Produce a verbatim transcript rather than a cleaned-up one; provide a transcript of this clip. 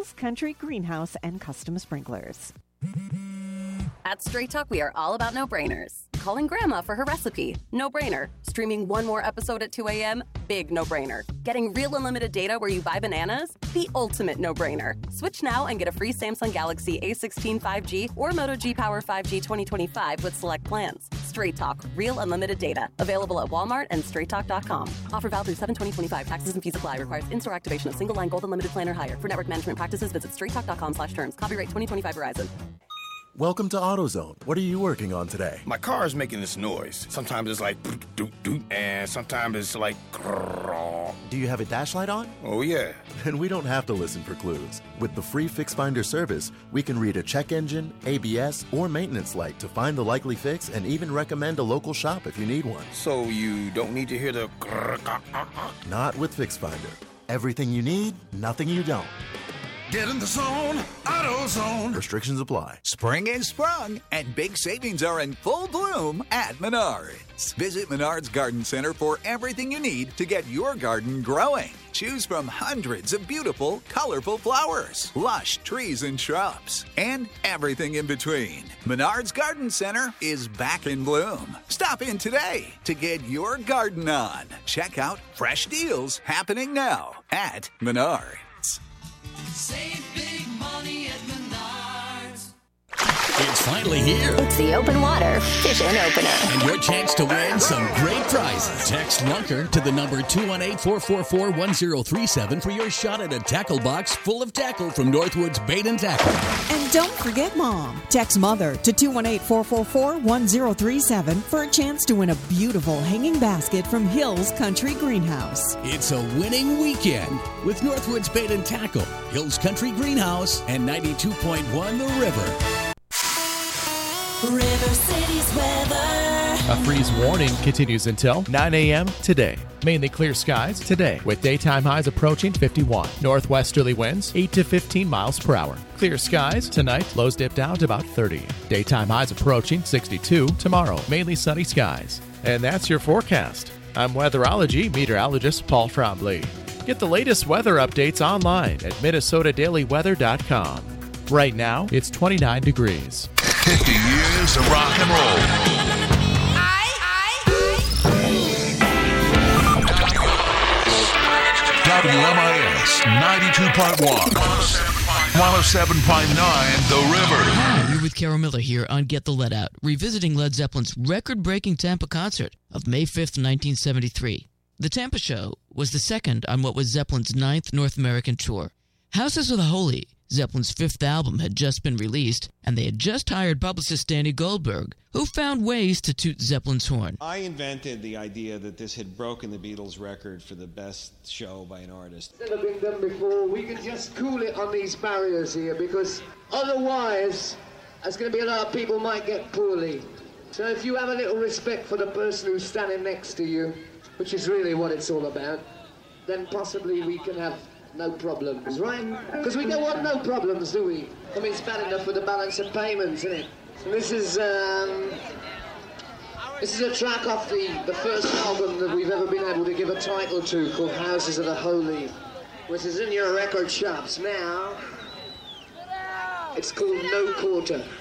Hills Country Greenhouse and Custom Sprinklers. At Straight Talk, we are all about no-brainers. Calling Grandma for her recipe, no-brainer. Streaming one more episode at two a.m., big no-brainer. Getting real unlimited data where you buy bananas, the ultimate no-brainer. Switch now and get a free Samsung Galaxy A sixteen five G or Moto G Power five G twenty twenty-five with select plans. Straight Talk, real unlimited data. Available at Walmart and straight talk dot com. Offer valid through seven twenty twenty-five. Taxes and fees apply. Requires in-store activation of single line gold unlimited plan or higher. For network management practices, visit straight talk dot com slash terms. Copyright twenty twenty-five Verizon. Welcome to AutoZone. What are you working on today? My car is making this noise. Sometimes it's like doot, doot, doot, and sometimes it's like grrr. Do you have a dash light on? Oh, yeah. Then we don't have to listen for clues. With the free Fix Finder service, we can read a check engine, A B S, or maintenance light to find the likely fix and even recommend a local shop if you need one. So you don't need to hear the grrr, ah, ah, ah. Not with Fix Finder. Everything you need, nothing you don't. Get in the zone, AutoZone. Restrictions apply. Spring is sprung, and big savings are in full bloom at Menards. Visit Menards Garden Center for everything you need to get your garden growing. Choose from hundreds of beautiful, colorful flowers, lush trees and shrubs, and everything in between. Menards Garden Center is back in bloom. Stop in today to get your garden on. Check out fresh deals happening now at Menards. Save big money at Menards. It's finally here. It's the open water fishing opener. And your chance to win some great prizes. Text Lunker to the number two one eight, four four four, one zero three seven for your shot at a tackle box full of tackle from Northwoods Bait and Tackle. And don't forget Mom. Text Mother to two one eight, four four four, one zero three seven for a chance to win a beautiful hanging basket from Hills Country Greenhouse. It's a winning weekend with Northwoods Bait and Tackle, Hills Country Greenhouse, and ninety-two point one The River. River City's weather. A freeze warning continues until nine a.m. today. Mainly clear skies today with daytime highs approaching fifty-one. Northwesterly winds eight to fifteen miles per hour. Clear skies tonight, lows dip down to about thirty. Daytime highs approaching sixty-two tomorrow. Mainly sunny skies. And that's your forecast. I'm weatherology meteorologist Paul Trombley. Get the latest weather updates online at minnesota daily weather dot com. Right now, it's twenty-nine degrees. fifty years of rock and roll. W M I S ninety-two point one, one oh seven point nine The River. Hi, you're with Carol Miller here on Get the Let Out, revisiting Led Zeppelin's record-breaking Tampa concert of May fifth, nineteen seventy-three. The Tampa show was the second on what was Zeppelin's ninth North American tour. Houses of the Holy, Zeppelin's fifth album, had just been released, and they had just hired publicist Danny Goldberg, who found ways to toot Zeppelin's horn. I invented the idea that this had broken the Beatles' record for the best show by an artist. Never been done before. We can just cool it on these barriers here, because otherwise, there's going to be a lot of people might get poorly. So if you have a little respect for the person who's standing next to you, which is really what it's all about, then possibly we can have no problems, right? Because we don't want no problems, do we? I mean, it's bad enough with the balance of payments, isn't it? So this is, um... This is a track off the, the first album that we've ever been able to give a title to, called Houses of the Holy, which is in your record shops now. It's called No Quarter.